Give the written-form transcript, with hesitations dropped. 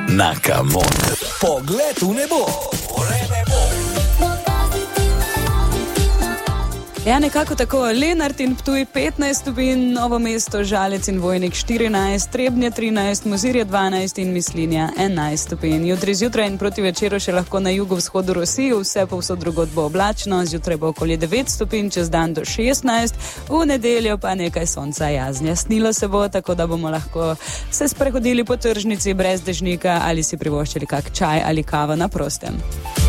Na Kamon. Pogled v nebo. Ja, nekako tako. Lenart in Ptuj 15 stopinj, Novo mesto, Žalec in Vojnik 14, Trebnje 13, Mozirje 12 in Mislinja 11 stopinj. Jutri zjutraj in proti večeru še lahko na jugovzhodu Rosiji, vse povsod drugod bo oblačno, zjutraj bo okoli 9 stopinj, čez dan do 16, v nedeljo pa nekaj sonca jaznja. Snilo se bo, tako da bomo lahko se sprehodili po tržnici brez dežnika ali si privoščili kak čaj ali kavo na prostem.